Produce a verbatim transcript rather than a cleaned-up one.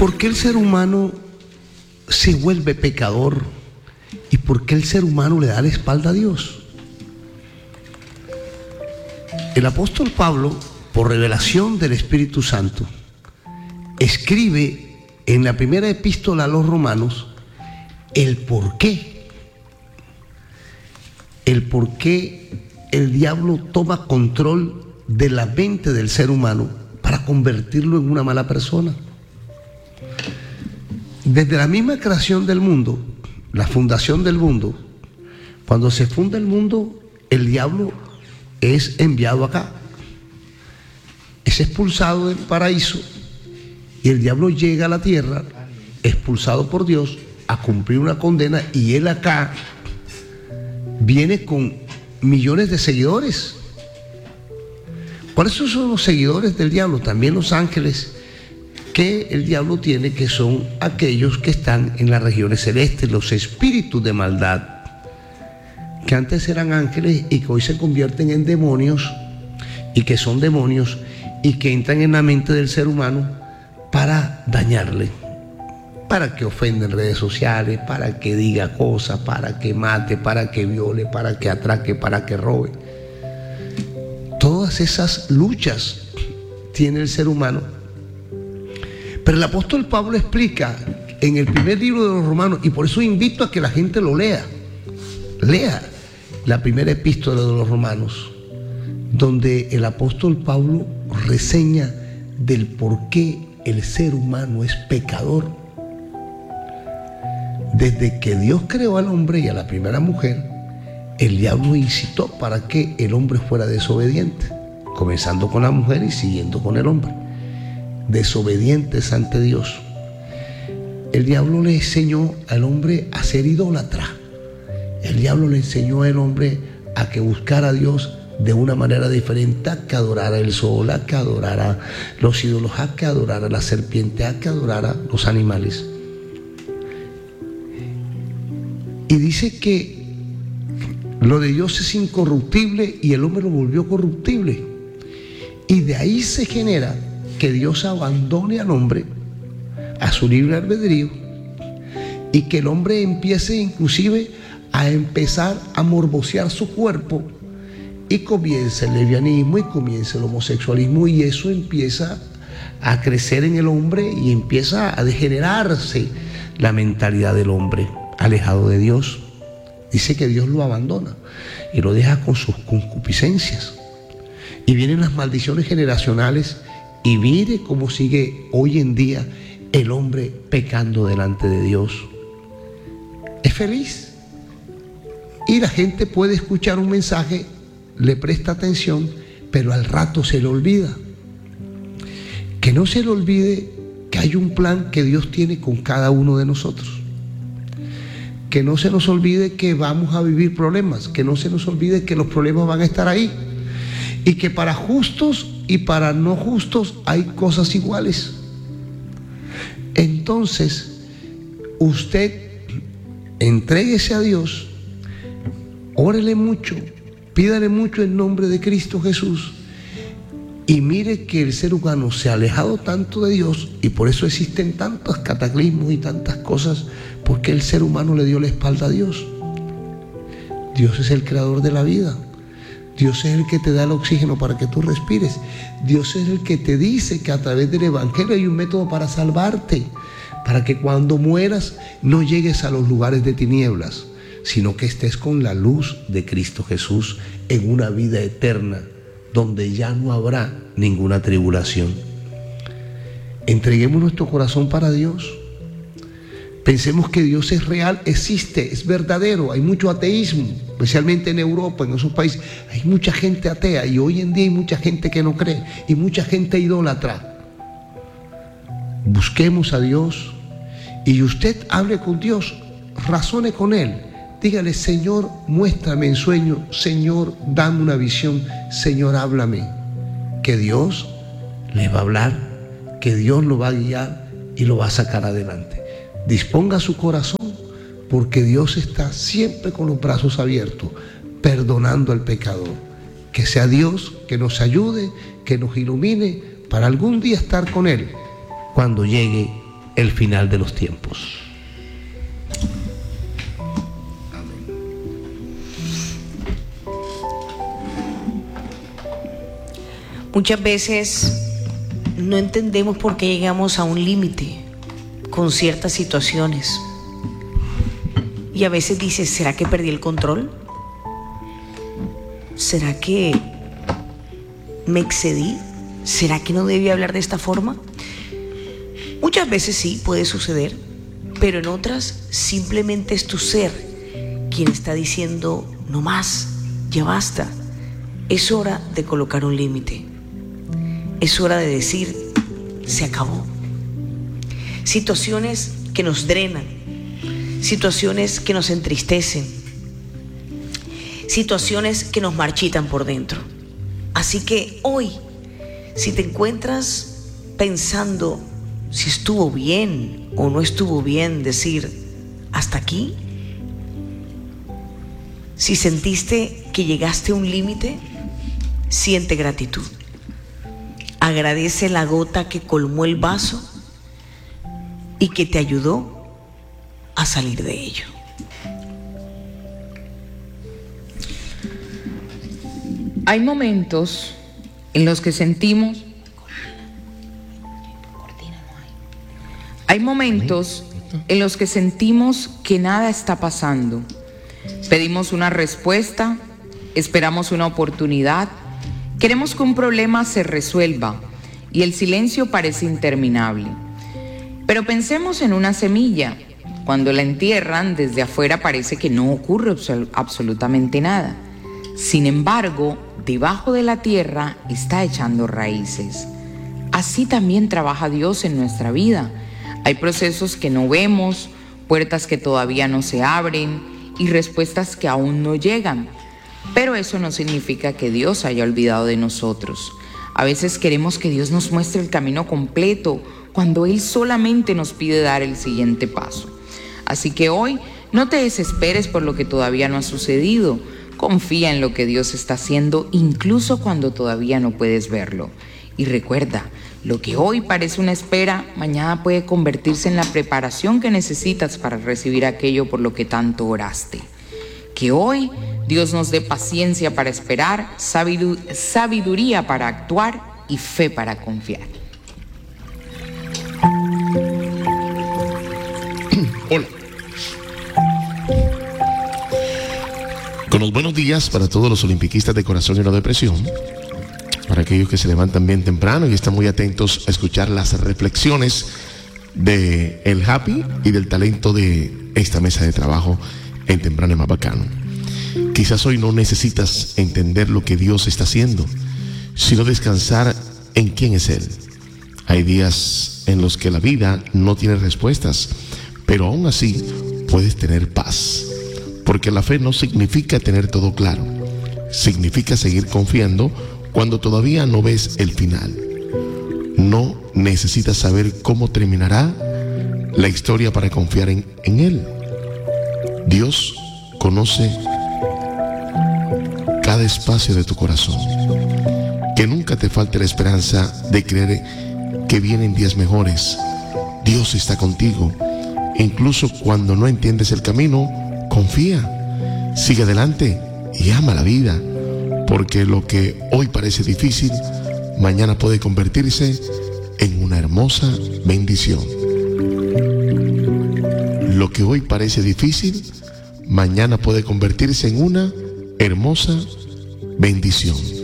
¿Por qué el ser humano se vuelve pecador? ¿Y por qué el ser humano le da la espalda a Dios? El apóstol Pablo, por revelación del Espíritu Santo, escribe en la primera epístola a los romanos el por qué. El por qué el diablo toma control de la mente del ser humano para convertirlo en una mala persona. Desde la misma creación del mundo, la fundación del mundo, cuando se funda el mundo, el diablo es enviado acá, es expulsado del paraíso y el diablo llega a la tierra, expulsado por Dios, a cumplir una condena, y él acá viene con millones de seguidores. ¿Cuáles son los seguidores del diablo? También los ángeles que el diablo tiene, que son aquellos que están en las regiones celestes, los espíritus de maldad, que antes eran ángeles y que hoy se convierten en demonios, y que son demonios y que entran en la mente del ser humano para dañarle, para que ofenda en redes sociales, para que diga cosas, para que mate, para que viole, para que atraque, para que robe. Todas esas luchas tiene el ser humano. Pero el apóstol Pablo explica en el primer libro de los Romanos, y por eso invito a que la gente lo lea, lea la primera epístola de los Romanos, donde el apóstol Pablo reseña del por qué el ser humano es pecador. Desde que Dios creó al hombre y a la primera mujer, el diablo incitó para que el hombre fuera desobediente, comenzando con la mujer y siguiendo con el hombre, desobedientes ante Dios. El diablo le enseñó al hombre a ser idólatra. El diablo le enseñó al hombre a que buscara a Dios de una manera diferente, a que adorara el sol, a que adorara los ídolos, a que adorara la serpiente, a que adorara los animales. Y dice que lo de Dios es incorruptible y el hombre lo volvió corruptible. Y de ahí se genera que Dios abandone al hombre a su libre albedrío y que el hombre empiece inclusive a empezar a morbosear su cuerpo, y comienza el lesbianismo y comienza el homosexualismo, y eso empieza a crecer en el hombre y empieza a degenerarse la mentalidad del hombre alejado de Dios. Dice que Dios lo abandona y lo deja con sus concupiscencias, y vienen las maldiciones generacionales. Y mire cómo sigue hoy en día el hombre pecando delante de Dios. Es feliz. Y la gente puede escuchar un mensaje, le presta atención, pero al rato se le olvida. Que no se le olvide que hay un plan que Dios tiene con cada uno de nosotros. Que no se nos olvide que vamos a vivir problemas, que no se nos olvide que los problemas van a estar ahí, y que para justos y para no justos hay cosas iguales. Entonces, usted entréguese a Dios, órele mucho, pídale mucho en nombre de Cristo Jesús, y mire que el ser humano se ha alejado tanto de Dios, y por eso existen tantos cataclismos y tantas cosas, porque el ser humano le dio la espalda a Dios. Dios es el creador de la vida. Dios es el que te da el oxígeno para que tú respires. Dios es el que te dice que a través del Evangelio hay un método para salvarte, para que cuando mueras no llegues a los lugares de tinieblas, sino que estés con la luz de Cristo Jesús en una vida eterna, donde ya no habrá ninguna tribulación. Entreguemos nuestro corazón para Dios. Pensemos que Dios es real, existe, es verdadero. Hay mucho ateísmo, especialmente en Europa, en esos países. Hay mucha gente atea, y hoy en día hay mucha gente que no cree, y mucha gente idólatra. Busquemos a Dios, y usted hable con Dios, razone con Él. Dígale: Señor, muéstrame en sueño, Señor, dame una visión, Señor, háblame. Que Dios le va a hablar, que Dios lo va a guiar y lo va a sacar adelante. Disponga su corazón, porque Dios está siempre con los brazos abiertos, perdonando al pecador. Que sea Dios que nos ayude, que nos ilumine para algún día estar con Él cuando llegue el final de los tiempos. Muchas veces no entendemos por qué llegamos a un límite con ciertas situaciones. Y a veces dices, ¿será que perdí el control? ¿Será que me excedí? ¿Será que no debí hablar de esta forma? Muchas veces sí, puede suceder, pero en otras simplemente es tu ser quien está diciendo, no más, ya basta. Es hora de colocar un límite. Es hora de decir, se acabó. Situaciones que nos drenan, situaciones que nos entristecen, situaciones que nos marchitan por dentro. Así que hoy, si te encuentras pensando si estuvo bien o no estuvo bien decir hasta aquí, si sentiste que llegaste a un límite, siente gratitud. Agradece la gota que colmó el vaso y que te ayudó a salir de ello. Hay momentos en los que sentimos, hay momentos en los que sentimos que nada está pasando. Pedimos una respuesta, esperamos una oportunidad, queremos que un problema se resuelva y el silencio parece interminable. Pero pensemos en una semilla. Cuando la entierran, desde afuera parece que no ocurre absol- absolutamente nada. Sin embargo, debajo de la tierra está echando raíces. Así también trabaja Dios en nuestra vida. Hay procesos que no vemos, puertas que todavía no se abren y respuestas que aún no llegan. Pero eso no significa que Dios haya olvidado de nosotros. A veces queremos que Dios nos muestre el camino completo cuando Él solamente nos pide dar el siguiente paso. Así que hoy no te desesperes por lo que todavía no ha sucedido. Confía en lo que Dios está haciendo incluso cuando todavía no puedes verlo. Y recuerda, lo que hoy parece una espera, mañana puede convertirse en la preparación que necesitas para recibir aquello por lo que tanto oraste. Que hoy Dios nos dé paciencia para esperar, sabidu- sabiduría para actuar y fe para confiar. Hola. Con los buenos días para todos los olimpiquistas de corazón y no depresión, para aquellos que se levantan bien temprano y están muy atentos a escuchar las reflexiones de el Happy y del talento de esta mesa de trabajo en Temprano y Más Bacano. Quizás hoy no necesitas entender lo que Dios está haciendo, sino descansar en quién es Él. Hay días en los que la vida no tiene respuestas, pero aún así puedes tener paz, porque la fe no significa tener todo claro, significa seguir confiando cuando todavía no ves el final. No necesitas saber cómo terminará la historia para confiar en, en Él. Dios conoce cada espacio de tu corazón. Que nunca te falte la esperanza de creer que vienen días mejores. Dios está contigo. Incluso cuando no entiendes el camino, confía, sigue adelante y ama la vida, porque lo que hoy parece difícil, mañana puede convertirse en una hermosa bendición. Lo que hoy parece difícil, mañana puede convertirse en una hermosa bendición.